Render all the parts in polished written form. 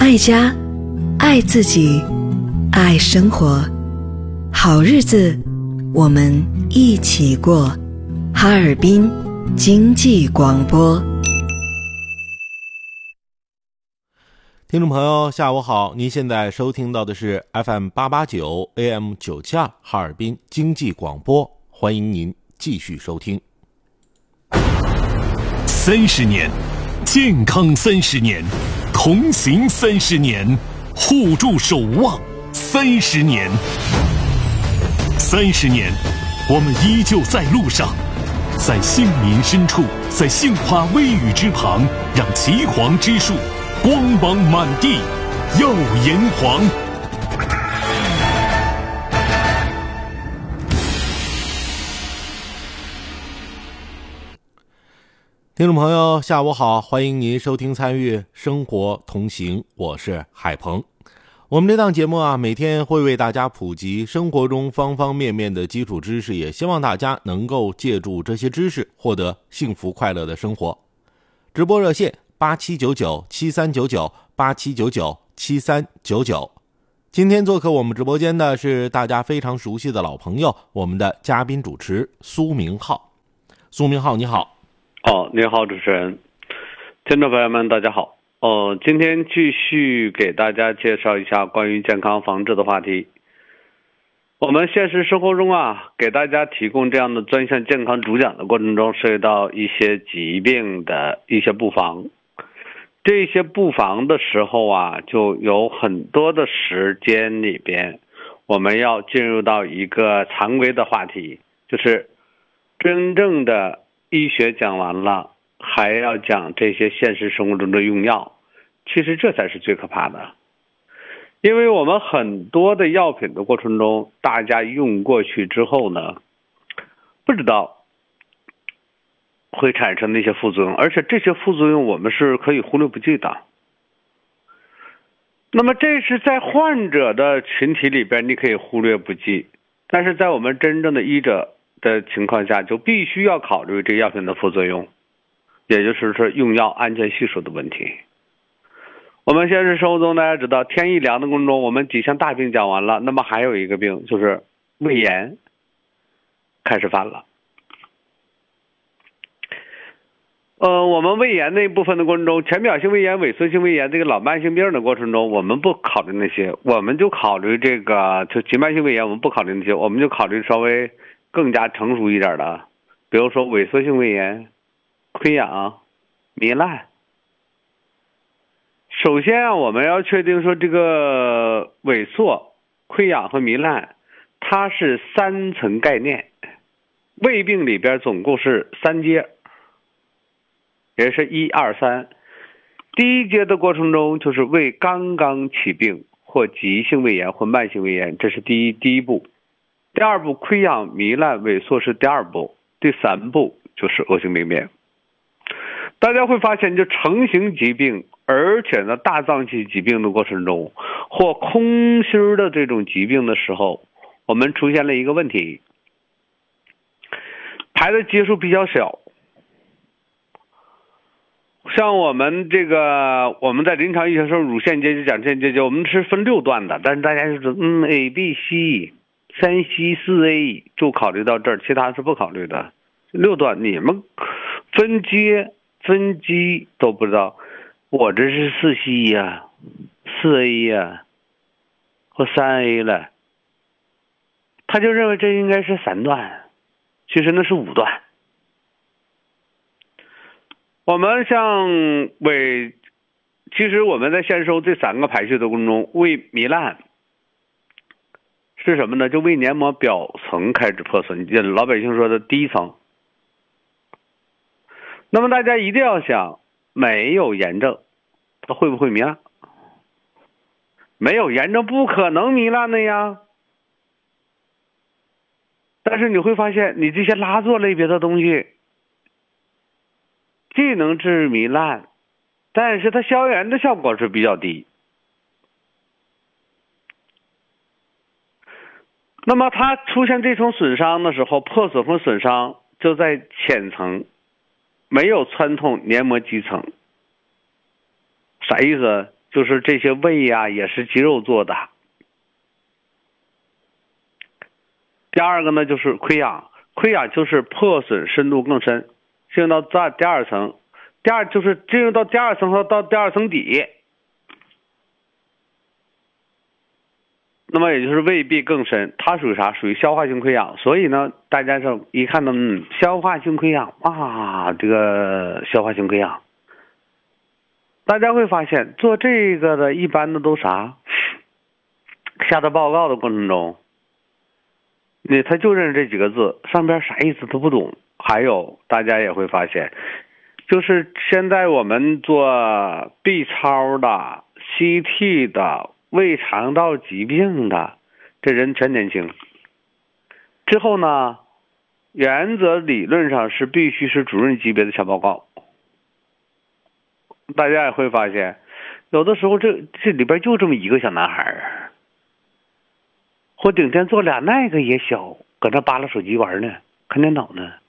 爱家，爱自己，爱生活。好日子，我们一起过。哈尔滨经济广播。 听众朋友下午好，您现在收听到的是 FM 889 AM 92哈尔滨经济广播，欢迎您继续收听。 30年，健康30年，同行30年，互助守望30年。30年，我们依旧在路上，在杏林深处，在杏花微雨之旁，让岐黄之树光芒满地，耀炎黄。 听众朋友下午好，欢迎您收听参与生活同行，我是海鹏。我们这档节目每天会为大家普及生活中方方面面的基础知识，也希望大家能够借助这些知识获得幸福快乐的生活。直播热线87997399 87997399。今天做客我们直播间的是大家非常熟悉的老朋友，我们的嘉宾主持苏明浩。苏明浩你好。 你好主持人，听众朋友们大家好。今天继续给大家介绍一下关于健康防治的话题。我们现实生活中给大家提供这样的专项健康主讲的过程中，涉及到一些疾病的一些布防。这些布防的时候就有很多的时间里边，我们要进入到一个常规的话题，就是真正的医学讲完了，还要讲这些现实生活中的用药。其实这才是最可怕的，因为我们很多的药品的过程中，大家用过去之后呢，不知道会产生那些副作用，而且这些副作用我们是可以忽略不计的。那么这是在患者的群体里边你可以忽略不计，但是在我们真正的医者的情况下，就必须要考虑这个药品的副作用，也就是说用药安全系数的问题。我们现实生活中大家知道，天一凉的过程中，我们几项大病讲完了，那么还有一个病就是胃炎开始犯了。我们胃炎那一部分的过程中，浅表性胃炎、萎缩性胃炎这个老慢性病的过程中，我们不考虑那些，我们就考虑这个就急慢性胃炎，我们不考虑那些，我们就考虑稍微更加成熟一点的，比如说萎缩性胃炎、溃疡、糜烂。首先我们要确定说这个萎缩、溃疡和糜烂它是3层概念。胃病里边总共是3阶，也是1、2、3。第一阶的过程中就是胃刚刚起病，或急性胃炎或慢性胃炎，这是第一步。第二步溃疡、糜烂、萎缩是第二步。第3步就是恶性病变。大家会发现，就成型疾病，而且呢大脏器疾病的过程中，或空心的这种疾病的时候，我们出现了一个问题，排的节数比较小。像我们在临床医学上乳腺结节、甲状腺结节，我们是分6段的，但是大家就说A B C 3C 4A 就考虑到这儿，其他是不考虑的。6段你们分级都不知道，我这是4C 呀、4A 呀，或3A 了，他就认为这应该是3段，其实那是5段。我们其实我们在现实中这3个排序的过程中，胃糜烂是什么呢？就胃黏膜表层开始破损，老百姓说的第一层。那么大家一定要想，没有炎症它会不会糜烂？没有炎症不可能糜烂的呀。但是你会发现，你这些拉唑类别的东西既能治糜烂，但是它消炎的效果是比较低。那么它出现这种损伤的时候，破损和损伤就在浅层，没有穿透黏膜基层。啥意思？ 就是这些胃呀也是肌肉做的。第二个呢就是溃疡，溃疡就是破损深度更深，进入到第二层，就是进入到第二层和到第二层底，那么也就是胃壁更深，它属于啥？属于消化性溃疡。所以呢，大家一看到消化性溃疡啊，这个消化性溃疡，大家会发现做这个的一般的都啥？下的报告的过程中，他就认识这几个字，上边啥意思他不懂。还有大家也会发现，就是现在我们做 B 超的、CT 的、胃肠道疾病的，这人全年轻。之后呢，原则理论上是必须是主任级别的小报告。大家也会发现，有的时候这里边就这么一个小男孩，或顶天坐俩，那个也小，搁那扒拉手机玩呢，看电脑呢。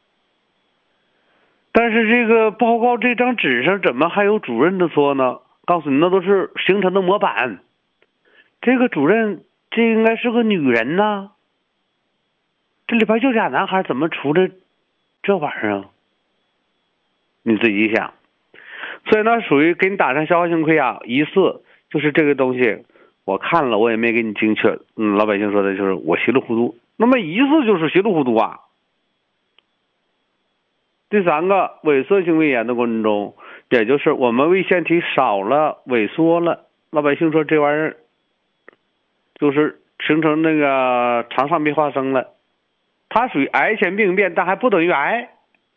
但是这个报告这张纸上怎么还有主任的错呢？告诉你，那都是形成的模板。这个主任这应该是个女人呢，这里边就俩男孩，怎么出来这玩意儿？你自己想。所以呢，属于给你打上消化性溃疡，疑似就是这个东西，我看了我也没给你精确。老百姓说的就是我稀里糊涂，那么疑似就是稀里糊涂啊。第三个，萎缩性胃炎的过程中，也就是我们胃腺体少了、萎缩了，老百姓说这玩意儿就是形成那个肠上壁化生了，它属于癌前病变，但还不等于癌。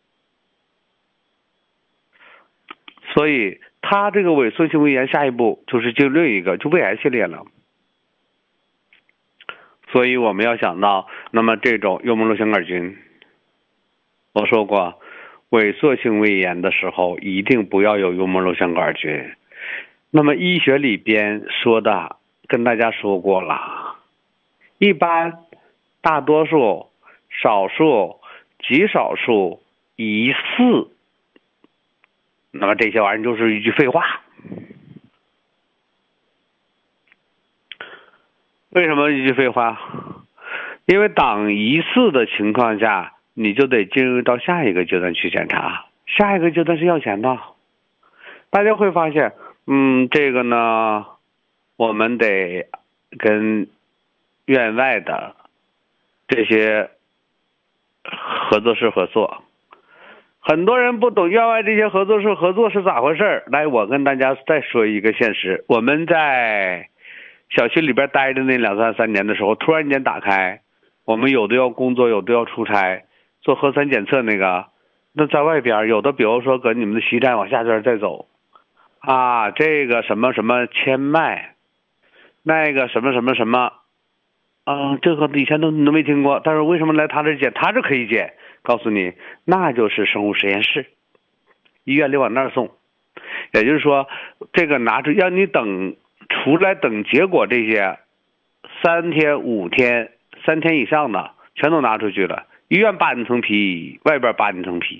所以它这个萎缩性胃炎下一步就是就另一个就胃癌系列了。所以我们要想到，那么这种幽门螺旋杆菌，我说过，萎缩性胃炎的时候一定不要有幽门螺旋杆菌。那么医学里边说的跟大家说过了，一般、大多数、少数、极少数、疑似，那么这些玩意儿就是一句废话。为什么一句废话？因为当疑似的情况下，你就得进入到下一个阶段去检查，下一个阶段是要钱的。大家会发现，这个呢，我们得跟院外的这些合作社合作。很多人不懂院外这些合作社合作是咋回事。来，我跟大家再说一个现实。我们在小区里边待着那2、3年的时候，突然间打开，我们有的要工作，有的要出差，做核酸检测那个，那在外边有的比如说搁你们的西站往下边再走啊，这个什么什么千脉，那个什么什么什么这个以前都没听过，但是为什么来他这检？他这可以检。告诉你，那就是生物实验室，医院里往那儿送。也就是说，这个拿出让你等出来等结果，这些3天、5天、3天以上的全都拿出去了。医院扒你层皮，外边扒你层皮。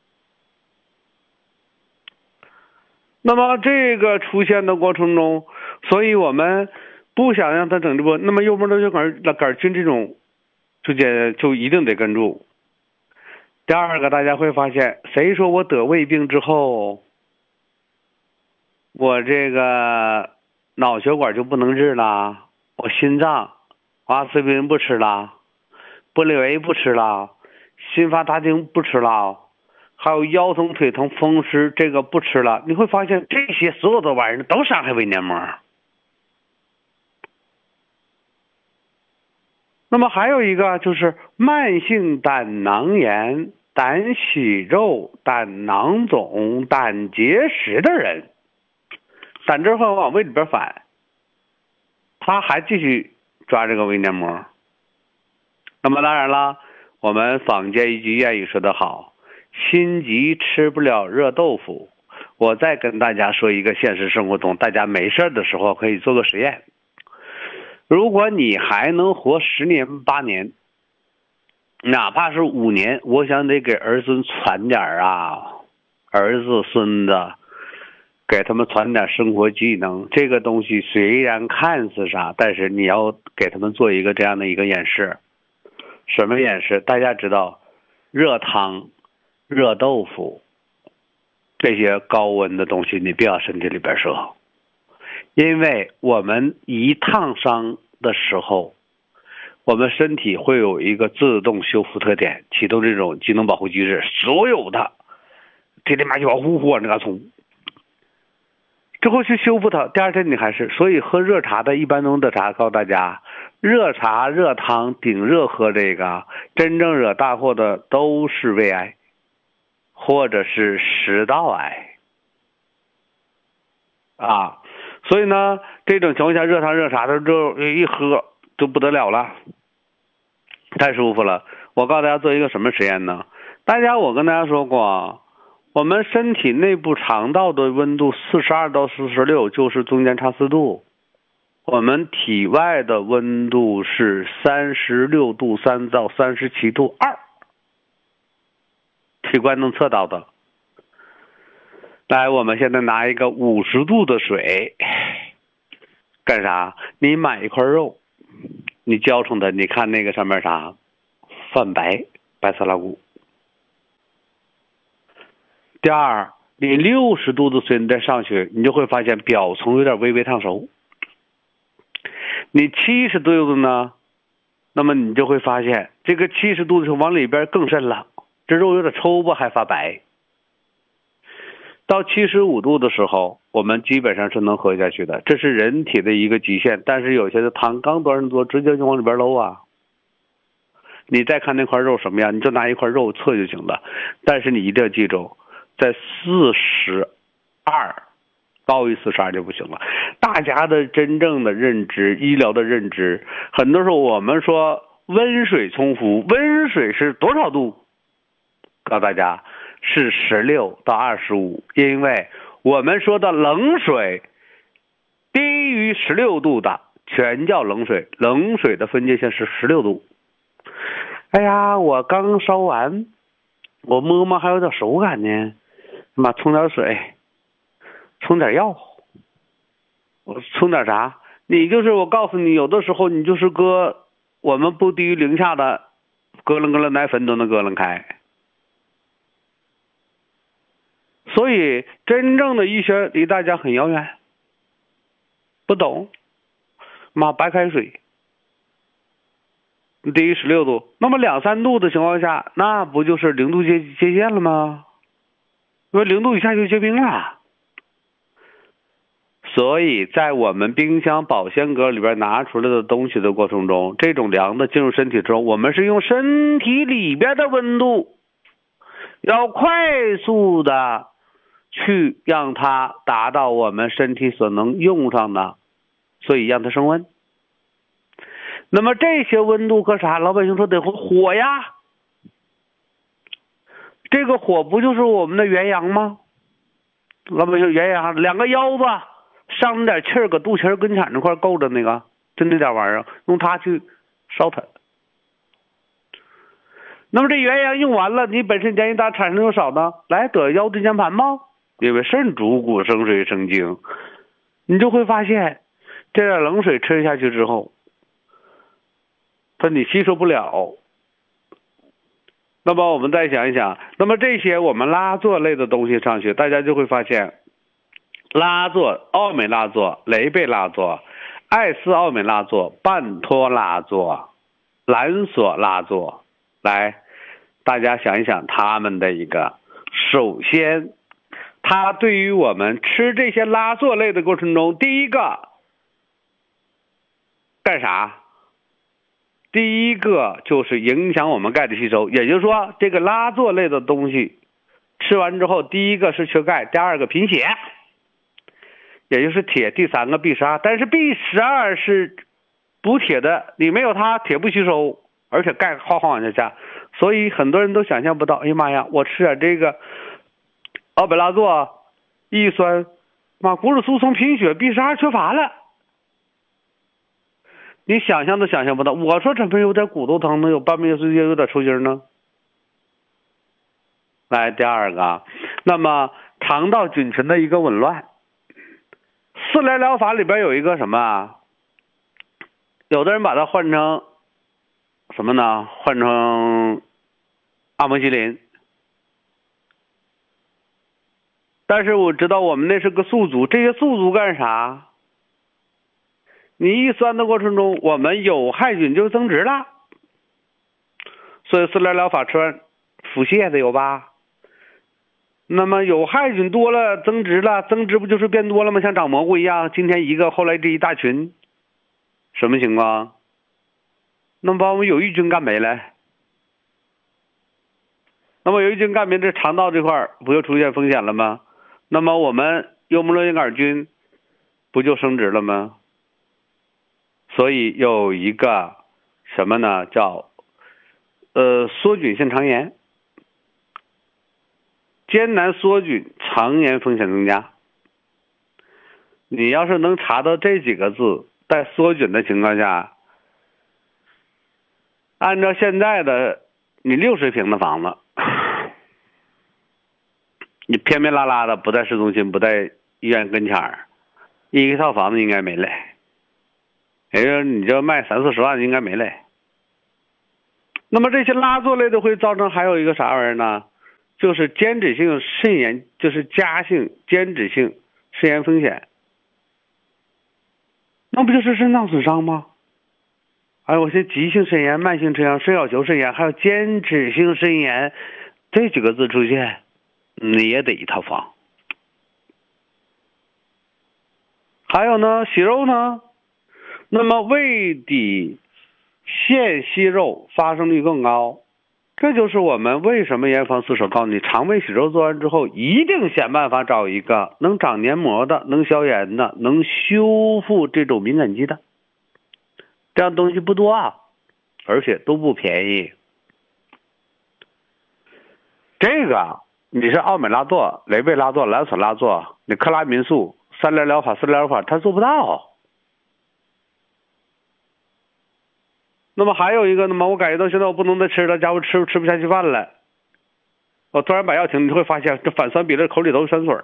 那么这个出现的过程中，所以我们不想让它整这波。那么幽门螺旋杆菌这种就一定得跟住。第二个，大家会发现，谁说我得胃病之后，我这个脑血管就不能治了，我心脏阿司匹林不吃了，玻利维不吃了，心法他汀不吃了，还有腰疼腿疼风湿这个不吃了。你会发现这些所有的玩意儿都伤害胃黏膜。那么还有一个就是慢性胆囊炎、胆息肉、胆囊肿、胆结石的人，胆汁会往胃里边反，他还继续抓这个胃黏膜。那么当然了，我们坊间一句谚语说得好，心急吃不了热豆腐。我再跟大家说一个现实生活中大家没事的时候可以做个实验。如果你还能活10年8年，哪怕是5年，我想得给儿孙传点儿儿子孙子给他们传点生活技能。这个东西虽然看似啥，但是你要给他们做一个这样的一个演示。什么演示？大家知道，热汤、热豆腐这些高温的东西，你别往身体里边射，因为我们一烫伤的时候，我们身体会有一个自动修复特点，启动这种机能保护机制，所有的这里面就往呼呼往这个冲，之后去修复它，第二天你还是。所以喝热茶的一般浓的茶，告诉大家，热茶热汤顶热喝这个，真正惹大祸的都是胃癌或者是食道癌啊。所以呢，这种情况下热汤热茶的就一喝就不得了了，太舒服了。我告诉大家做一个什么实验呢？我跟大家说过，我们身体内部肠道的温度42到46，就是中间差4度。我们体外的温度是36度3到37度2，体官能测到的。来，我们现在拿一个50度的水，干啥？你买一块肉，你浇成它，你看那个上面啥？泛白，白色拉骨。第二，你60度的水你再上去，你就会发现表层有点微微烫熟。你70度的呢，那么你就会发现这个70度的时候往里边更深了，这肉有点抽吧，还发白。到75度的时候，我们基本上是能喝下去的，这是人体的一个极限。但是有些的汤刚端上桌，直接就往里边搂啊。你再看那块肉什么样，你就拿一块肉测就行了。但是你一定要记住，在42高于42就不行了。大家的真正的认知，医疗的认知，很多时候我们说温水冲服，温水是多少度？告诉大家是16到25，因为我们说的冷水低于16度的全叫冷水，冷水的分界线是16度。哎呀，我刚烧完，我摸摸还有点手感呢，妈冲点水，冲点药，我冲点啥？你就是我告诉你，有的时候你就是搁我们不低于零下的咯楞奶粉都能咯楞开。所以真正的医学离大家很遥远，不懂，白开水低于16度，那么2、3度的情况下，那不就是0度界限了吗？因为0度以下就结冰了。所以在我们冰箱保鲜格里边拿出来的东西的过程中，这种凉的进入身体之后，我们是用身体里边的温度，要快速的去让它达到我们身体所能用上的，所以让它升温。那么这些温度搁啥？老百姓说得火呀，这个火不就是我们的元阳吗？老百姓元阳2个腰子上点气儿，搁肚脐跟前那块够着那个，就那点玩意儿，用它去烧它。那么这元阳用完了，你本身年纪大产生又少呢，来得腰椎间盘吗？因为肾主骨生水生精，你就会发现这点冷水吃下去之后，你吸收不了。那么我们再想一想，那么这些我们拉唑类的东西上去，大家就会发现拉唑、奥美拉唑、雷贝拉唑、艾司奥美拉唑、半托拉唑、兰索拉唑，来大家想一想他们的一个，首先它对于我们吃这些拉唑类的过程中，第一个干啥？第一个就是影响我们钙的吸收，也就是说这个拉唑类的东西吃完之后，第一个是缺钙，第二个贫血，也就是铁，第三个 B12， 但是 B12是补铁的，你没有它铁不吸收，而且钙哗哗往下降，所以很多人都想象不到，哎呀妈呀，我吃点这个奥美拉唑抑酸，骨质疏松贫血 B12 缺乏了，你想象都想象不到。我说怎么有点骨头疼呢？有半夜睡觉有点抽筋呢？来，第二个，那么肠道菌群的一个紊乱， 联疗法里边有一个什么啊？有的人把它换成什么呢？换成阿莫西林。但是我知道我们那是个宿主，这些宿主干啥？你一酸的过程中，我们有害菌就增殖了。所以饲料疗法吃完腹泻的有吧？那么有害菌多了，增殖了，增殖不就是变多了吗？像长蘑菇一样，今天一个，后来这一大群，什么情况？那么把我们有益菌干没了。那么有益菌干没，这肠道这块不就出现风险了吗？那么我们幽门螺旋杆菌不就生殖了吗？所以有一个什么呢？叫梭菌性肠炎。艰难梭菌肠炎风险增加。你要是能查到这几个字带梭菌的情况下，按照现在的你60平的房子，你偏偏拉拉的不在市中心，不在医院跟前儿，一套房子应该没嘞。也就是你这卖30-40万应该没嘞。那么这些拉作类的会造成还有一个啥玩意儿呢？就是间质性肾炎，就是家性间质性肾炎风险。那不就是肾脏损伤吗？还有些急性肾炎、慢性肾炎、肾小球肾炎，还有间质性肾炎，这几个字出现，你也得一套房。还有呢，息肉呢？那么胃底腺息肉发生率更高。这就是我们为什么严防死守告诉你，肠胃息肉做完之后，一定想办法找一个能长黏膜的、能消炎的、能修复这种敏感肌的。这样东西不多啊，而且都不便宜。这个你是奥美拉唑、雷贝拉唑、蓝索拉唑，你克拉民素、3联疗法、4联疗法，它做不到。那么还有一个，那么我感觉到现在我不能再吃了，家伙吃不下去饭了。我突然把药停，你会发现这反酸比例口里都是酸水。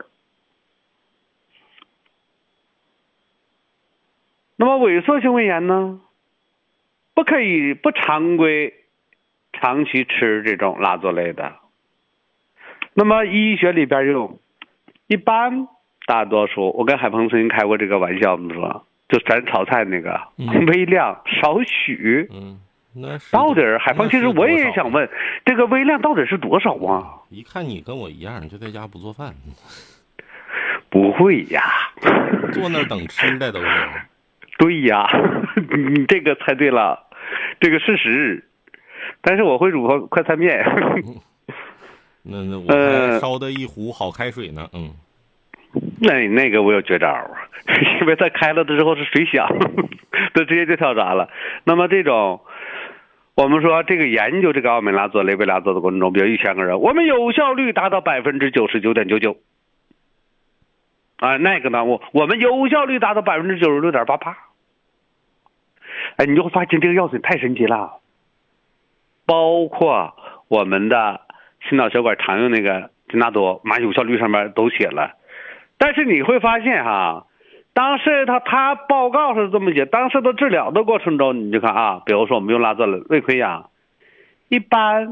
那么萎缩性胃炎呢？不可以不常规长期吃这种拉唑类的。那么医学里边有一般大多数，我跟海鹏曾经开过这个玩笑，我们说就咱炒菜那个微量少许。 那是到底海鹏，其实我也想问，这个微量到底是多少啊？ 一看你跟我一样，就在家不做饭。 不会呀， 坐那等吃的都是。 对呀，你这个猜对了，这个事实。但是我会煮快餐面。 那我还烧的一壶好开水呢。 那个我有绝招，因为它开了的时候是水响，它直接就跳闸了。那么这种，我们说这个研究这个奥美拉唑、雷贝拉唑的过程中，比如1000个人，我们有效率达到99.99%。啊，那个呢，我们有效率达到96.88%。哎，你就会发现这个药水太神奇了，包括我们的心脑血管常用那个金纳多，有效率上面都写了。但是你会发现哈，当时他报告是这么写，当时的治疗的过程中，你就看啊，比如说我们用拉唑胃溃疡，一般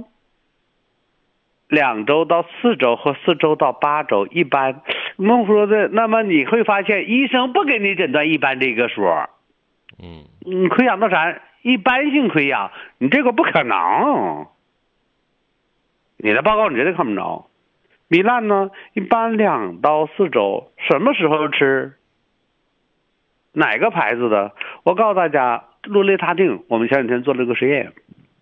2周到4周和4周到8周，一般孟说的，那么你会发现医生不给你诊断一般这个说，溃疡到啥？一般性溃疡，你这个不可能，你的报告你绝对看不着。糜烂呢，一般2到4周，什么时候吃？哪个牌子的？我告诉大家，氯雷他定，我们前几天做了个实验。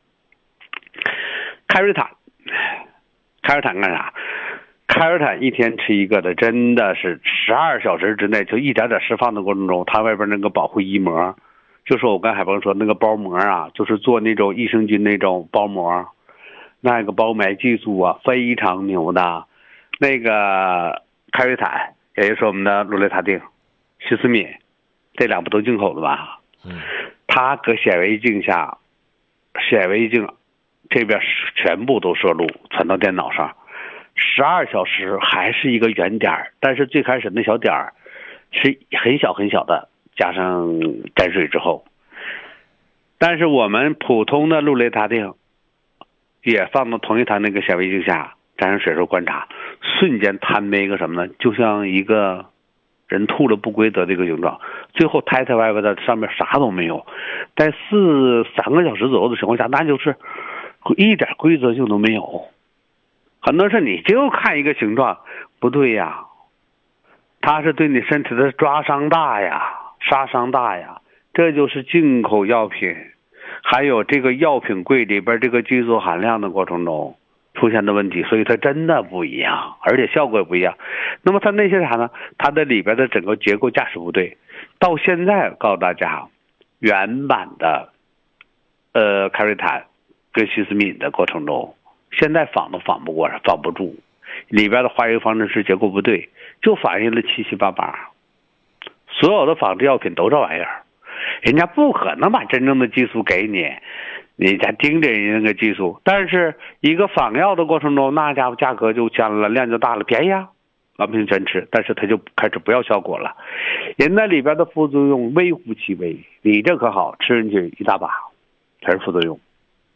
开瑞坦干啥？开瑞坦一天吃一个的，真的是12小时之内就一点点释放的过程中，它外边那个保护衣膜，就是我跟海鹏说那个包膜啊，就是做那种益生菌那种包膜，那个包埋技术啊非常牛的。那个开瑞坦，也就是我们的氯雷他定、西司敏，这2部都进口的吧？它搁显微镜下，显微镜这边全部都摄入，传到电脑上，12小时还是一个圆点，但是最开始那小点是很小很小的，加上沾水之后。但是我们普通的氯雷他定也放到同一台那个显微镜下，沾上水时候观察，瞬间摊为一个什么呢？就像一个人吐了不规则的一个形状，最后胎胎歪歪的，上面啥都没有。在3个小时左右的情况下，那就是一点规则性都没有。很多事你就看一个形状，不对呀，它是对你身体的抓伤大呀，杀伤大呀。这就是进口药品，还有这个药品柜里边这个激素含量的过程中出现的问题，所以它真的不一样，而且效果也不一样。那么它那些啥呢？它的里边的整个结构架势不对。到现在告诉大家，原版的开瑞坦跟西斯敏的过程中，现在仿都仿不住，里边的化学方程式结构不对，就反映了七七八八。所有的仿制药品都这玩意儿。人家不可能把真正的激素给你，你再盯着人家那个激素。但是一个仿药的过程中，那家伙价格就降了，量就大了，便宜啊，老百姓全吃。但是他就开始不要效果了，人那里边的副作用微乎其微。你这可好，吃进去一大把，全是副作用。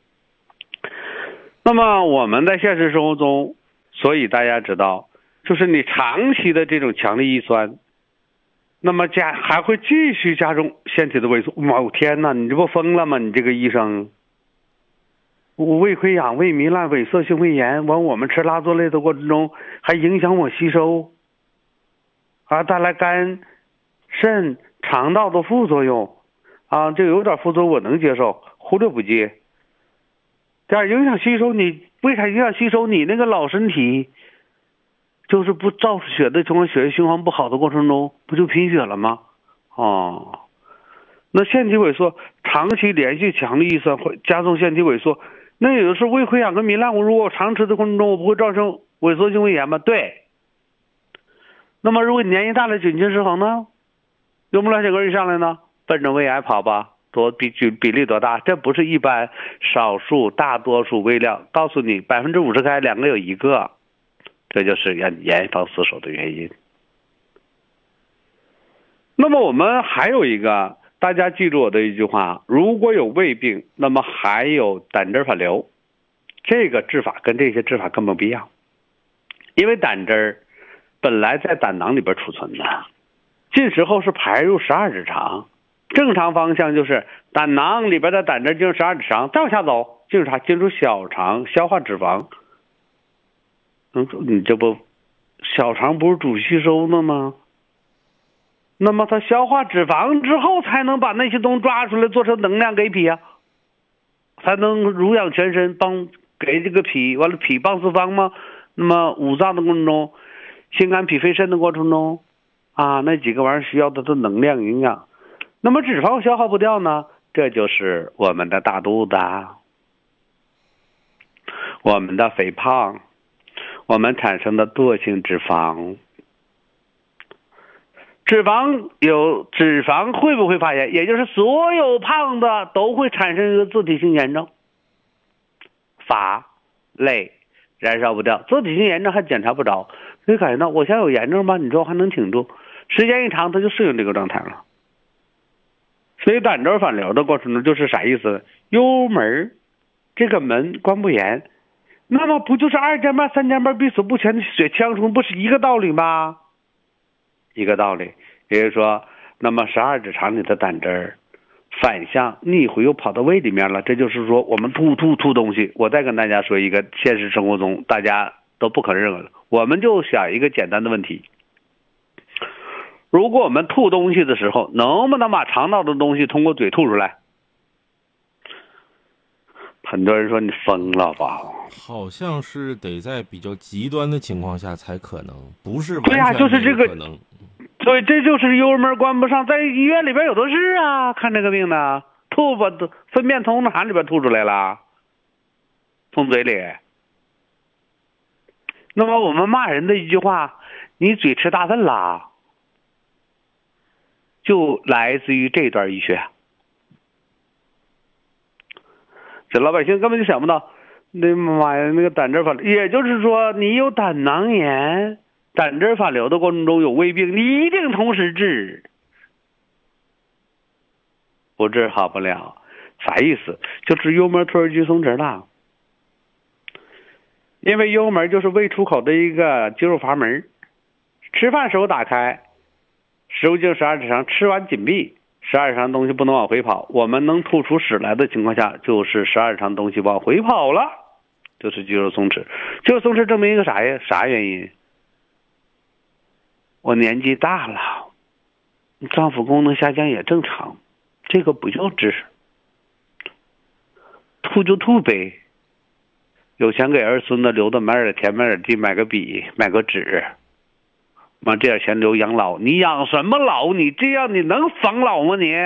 那么我们在现实生活中，所以大家知道，就是你长期的这种强力抑酸。那么还会继续加重腺体的萎缩。我天哪，你这不疯了吗？你这个医生，胃溃疡、胃糜烂、萎缩性胃炎，完我们吃辣做类的过程中还影响我吸收，啊，带来肝、肾、肠道的副作用，啊，这有点副作用我能接受，忽略不计。这样影响吸收，你为啥影响吸收？你那个老身体。就是不造血的情况，血液循环不好的过程中，不就贫血了吗？哦，那腺体萎缩，长期连续强力抑酸会加重腺体萎缩。那有的时候胃溃疡跟糜烂，如果我长吃的过程中，我不会造成萎缩性胃炎吗？对。那么如果年纪大了，菌群失衡呢？有没有血根一上来呢？奔着胃癌跑吧，比例多大？这不是一般，少数大多数微量。告诉你，50%开2个有1个。这就是严防死守的原因。那么我们还有一个，大家记住我的一句话：如果有胃病，那么还有胆汁反流，这个治法跟这些治法根本不一样。因为胆汁本来在胆囊里边储存的，进食后是排入12指肠，正常方向就是胆囊里边的胆汁进入12指肠，再往下走进入啥？进入小肠消化脂肪。你这不小肠不是主吸收的吗？那么它消化脂肪之后，才能把那些东西抓出来做成能量给脾啊，才能濡养全身，帮给这个脾，完了脾帮四方吗？那么五脏的过程中，心肝脾肺肾的过程中啊，那几个玩意儿需要的都能量营养。那么脂肪消耗不掉呢，这就是我们的大肚子，我们的肥胖，我们产生的惰性脂肪。脂肪会不会发炎？也就是所有胖的都会产生一个自体性炎症，乏累燃烧不掉，自体性炎症还检查不着，所以感觉到我现在有炎症吧，你说还能挺住，时间一长它就适应这个状态了。所以胆汁反流的过程中就是啥意思？幽门这个门关不严，那么不就是2间半3间半闭锁不全的血腔冲，不是一个道理吗？一个道理，也就是说，那么12指肠里的胆汁反向逆回又跑到胃里面了，这就是说我们吐东西。我再跟大家说一个现实生活中大家都不可认可的，我们就想一个简单的问题：如果我们吐东西的时候，能不能把肠道的东西通过嘴吐出来？很多人说你疯了吧？ 好像是得在比较极端的情况下才可能，不是完对呀， 全就是这个可能。 对，这就是幽门关不上，在医院里边有的是啊，看这个病的，吐吧，粪便从哪里边吐出来了？从嘴里。那么我们骂人的一句话，你嘴吃大粪啦，就来自于这段医学。这老百姓根本就想不到，那妈呀，那个胆汁反流，也就是说你有胆囊炎胆汁反流的过程中有胃病，你一定同时治，不治好不了。啥意思？就是幽门突触松弛了。因为幽门就是胃出口的一个肌肉阀门，吃饭时候打开，食物进十二指肠，吃完紧闭，十二指肠东西不能往回跑，我们能吐出屎来的情况下，就是十二指肠东西往回跑了，就是肌肉松弛。肌肉松弛证明一个啥呀？啥原因？我年纪大了，脏腑功能下降也正常，这个不用治，吐就吐呗。有钱给儿孙的留的，买点田，买点地，买个笔，买个纸，这点钱留养老。你养什么老？你这样你能防老吗你？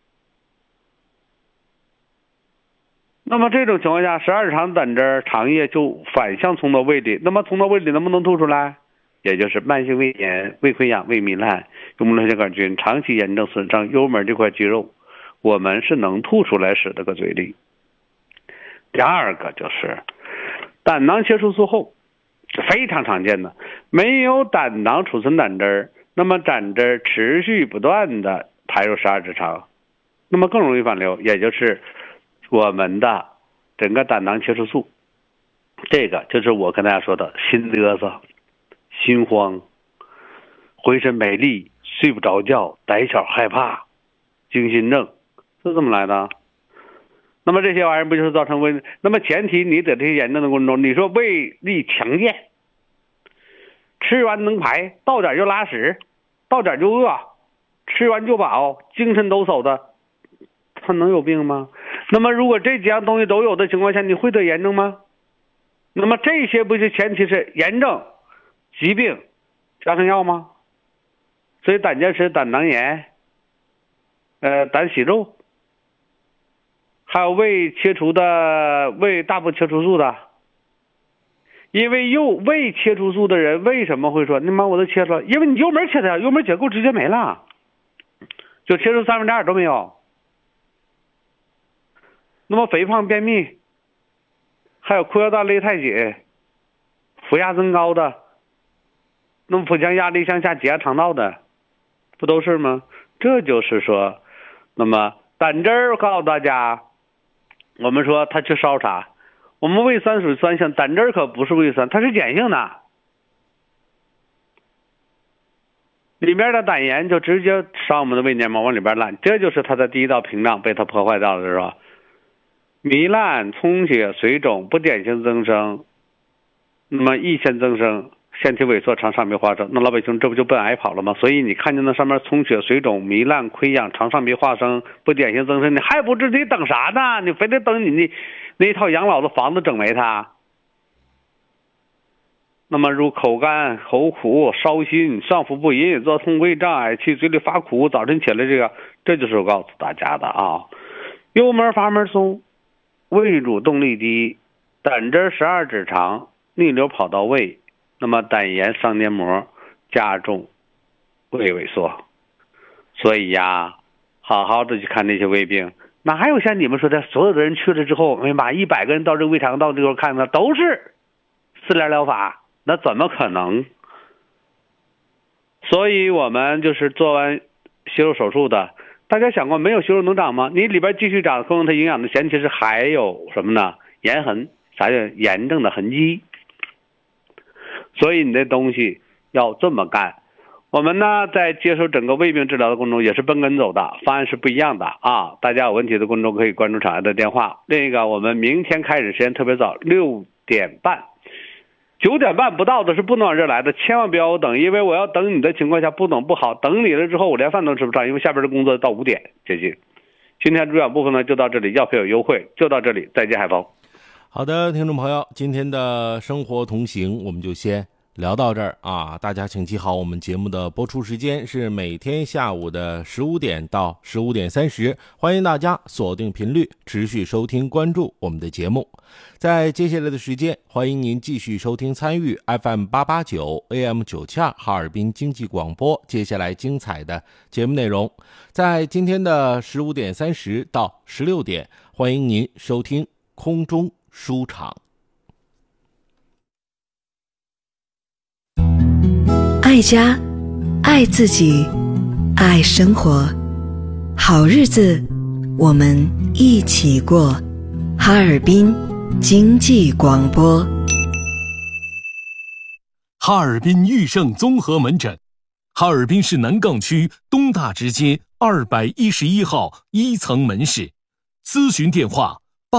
那么这种情况下，十二指肠胆汁肠液就反向冲到胃里，那么冲到胃里能不能吐出来？也就是慢性胃炎、胃溃疡、胃糜烂、幽门螺旋杆菌长期炎症损伤幽门这块肌肉，我们是能吐出来屎的个嘴里。第二个就是胆囊切除术后，非常常见的，没有胆囊储存胆汁，那么胆汁持续不断的排入十二指肠，那么更容易反流，也就是我们的整个胆囊切除术。这个就是我跟大家说的心嘚瑟、心慌、浑身没力、睡不着觉、胆小害怕、惊心症，是这么来的。那么这些玩意儿不就是造成胃？那么前提你得这些炎症的过程中，你说胃力强健，吃完能排，到点就拉屎，到点就饿，吃完就饱，精神抖擞的，他能有病吗？那么如果这几样东西都有的情况下，你会得炎症吗？那么这些不是前提是炎症、疾病加上药吗？所以胆结石、胆囊炎、胆息肉，还有胃切除的胃大部切除术的。因为胃切除术的人为什么会说你妈我都切了？因为你幽门切的，幽门结构直接没了，就切除2/3都没有。那么肥胖、便秘，还有裤腰带勒太紧、腹压增高的，那么腹腔压力向下挤压肠道的，不都是吗？这就是说，那么胆汁儿告诉大家，我们说它去烧啥？我们胃酸属于酸性，胆汁儿可不是胃酸，它是碱性的。里面的胆盐就直接烧我们的胃黏膜往里边烂，这就是它的第一道屏障被它破坏掉了，是吧？糜烂、充血、水肿、不典型增生，那么溢腺增生、腺体萎缩、肠上皮化生，那老百姓这不就奔癌跑了吗？所以你看见那上面充血、水肿、糜烂、溃疡、肠上皮化生、不典型增生，你还不治，你等啥呢？你非得等你那一套养老的房子整没它。那么如口干、口苦、烧心、上腹不饮、做痛胃胀、嗳气、嘴里发苦，早晨起来这就是我告诉大家的啊。幽门阀门松，胃蠕动力低，胆汁十二指肠逆流跑到胃，那么胆盐伤黏膜，加重胃萎缩。所以呀，好好的去看这些胃病。哪有像你们说的所有的人去了之后，把100个人到这个胃肠道这块看的都是4联疗法，那怎么可能？所以我们就是做完息肉手术的，大家想过没有息肉能长吗？你里边继续长，供应它营养的前提是还有什么呢？炎痕，啥叫炎症的痕迹？所以你这东西要这么干。我们呢在接受整个胃病治疗的过程中也是奔根走的，方案是不一样的啊。大家有问题的过程中可以关注厂家的电话。另一个我们明天开始时间特别早，6点半。9点半不到的是不能往这来的，千万不要等，因为我要等你的情况下不等不好，等你了之后我连饭都吃不上，因为下边的工作到5点接近。今天主讲部分呢就到这里，要票有优惠，就到这里，再见海峰。 好的，听众朋友，今天的生活同行我们就先聊到这儿啊！大家请记好，我们节目的播出时间是每天下午的15点到15点30，欢迎大家锁定频率，持续收听关注我们的节目。在接下来的时间，欢迎您继续收听参与 FM 889 AM 972哈尔滨经济广播接下来精彩的节目内容。在今天的15点30到16点，欢迎您收听空中书场。 爱家，爱自己，爱生活，好日子我们一起过。哈尔滨经济广播。 哈尔滨裕盛综合门诊，哈尔滨市南岗区东大直街211号1层门市，咨询电话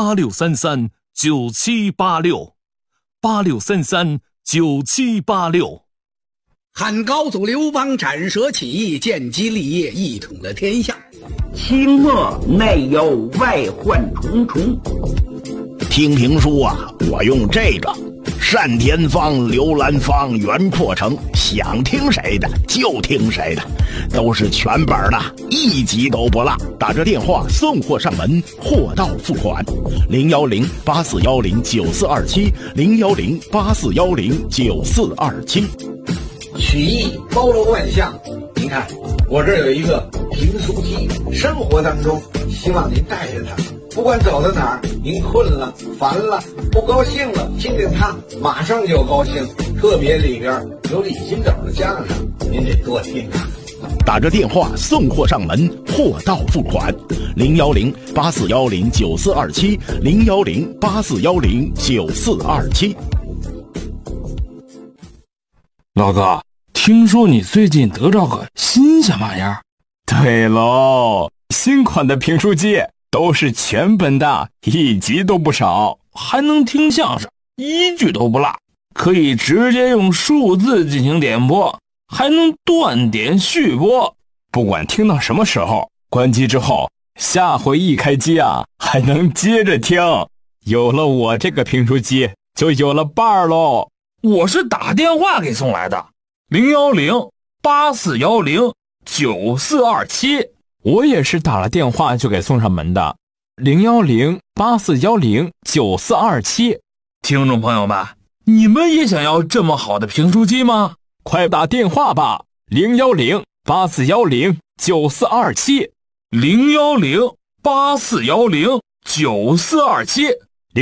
86339786，86339786。 汉高祖刘邦斩蛇起义，建基立业，一统了天下。 清末内忧外患重重。 听评书啊，我用这个单田芳、刘兰芳、袁阔成，想听谁的就听谁的，都是全本的，一集都不落。打这电话送货上门，货到付款。010-8410-9427，010-8410-9427。 曲艺包罗万象，您看我这儿有一个评书机，生活当中希望您带着它，不管走到哪儿，您困了、烦了、不高兴了，听听它，马上就高兴。特别里边有李金斗的相声，您得多听啊。 打着电话送货上门，货到付款。010-8410-9427，010-8410-9427。 老哥，听说你最近得着个新鲜玩意儿？ 对喽，新款的评书机都是全本的，一集都不少， 还能听相声，一句都不落，可以直接用数字进行点播，还能断点续播。 不管听到什么时候，关机之后，下回一开机啊，还能接着听。有了我这个评书机，就有了伴儿喽。 我是打电话给送来的，010-8410-9427。 我也是打了电话就给送上门的，010-8410-9427。 听众朋友们，你们也想要这么好的评书机吗？ 快打电话吧，010-8410-9427， 010-8410-9427，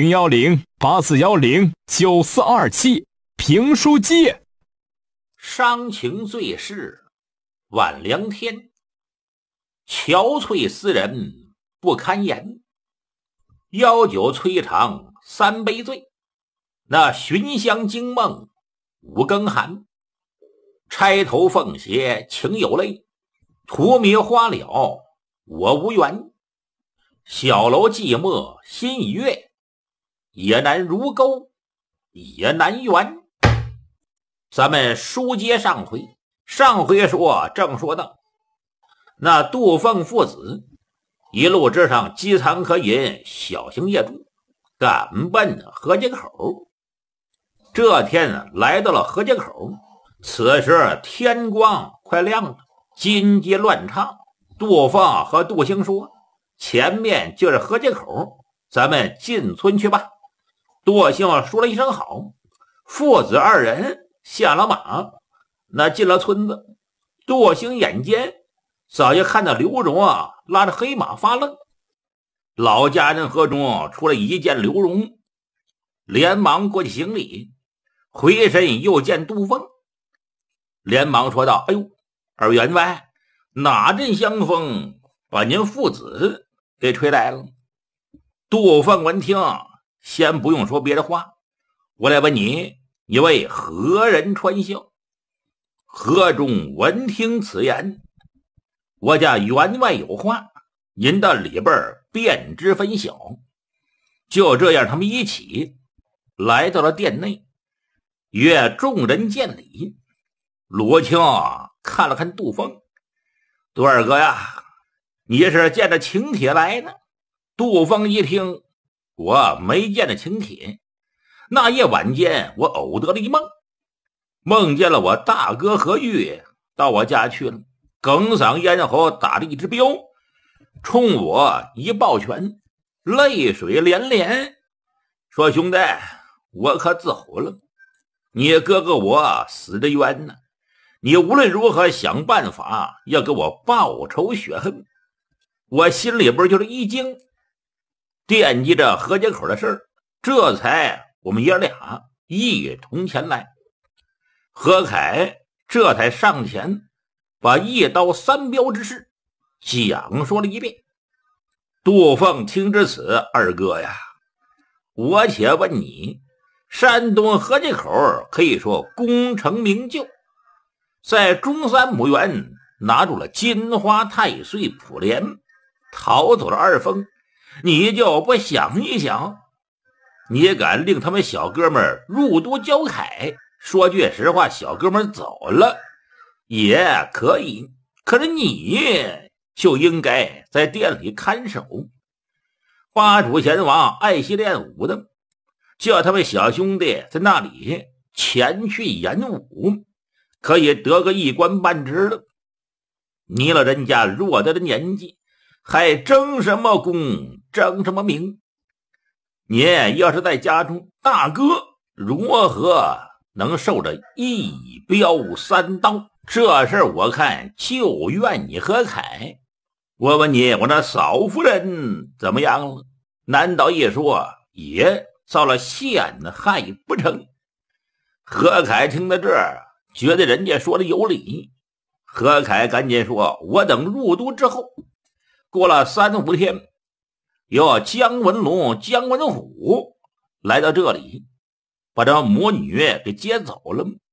010-8410-9427。评书机。 伤情最是晚凉天，憔悴思人不堪言。邀酒摧肠三杯醉，那寻香惊梦五更寒。钗头凤斜情有泪，荼蘼花了我无缘。小楼寂寞心已月，也难如钩也难圆。咱们书接上回，上回说正说道，那杜凤父子一路之上饥餐渴饮，小行夜住，赶奔河街口。这天来到了河街口，此时天光快亮了，金鸡乱唱。杜凤和杜兴说，前面就是河街口，咱们进村去吧。杜兴说了一声好，父子二人下了马，那进了村子。杜兴眼尖，早就看到刘荣拉着黑马发愣。老家人河中出来一见刘荣，连忙过去行礼，回身又见杜凤，连忙说道：“哎呦，二员外，哪阵香风把您父子给吹来了？”杜凤闻听，先不用说别的话，我来问你，你为何人传笑？河中闻听此言，我家员外有话，您到里边便知分晓。就这样，他们一起来到了殿内，约众人见礼。罗青看了看杜凤，杜二哥呀，你是见着请帖来的？杜凤一听，我没见着请帖。那夜晚间，我偶得了一梦，梦见了我大哥何玉到我家去了，哽嗓咽喉打了一只镖，冲我一抱拳，泪水连连，说：“兄弟，我可自悔了，你哥哥我死得冤呢，你无论如何想办法要给我报仇雪恨。”我心里边就是一惊，惦记着河街口的事儿，这才我们爷俩一同前来。何凯这才上前把一刀三镖之事讲说了一遍。杜凤听至此，二哥呀，我且问你，山东合济口可以说功成名就，在中山墓园拿住了金花太岁普莲，逃走了二凤，你就不想一想，你敢令他们小哥们入都交铠？说句实话，小哥们走了也可以，可是你就应该在店里看守。花主贤王爱惜练武的，叫他们小兄弟在那里前去演武，可以得个一官半职了。你老人家落得的年纪，还争什么功，争什么名？你要是在家中，大哥如何能受着一镖三刀？这事我看就怨你何凯。我问你，我那嫂夫人怎么样了？难道一说也遭了陷害不成？何凯听到这儿，觉得人家说的有理。何凯赶紧说，我等入都之后，过了3、5天，有姜文龙、姜文虎来到这里，把这母女给接走了。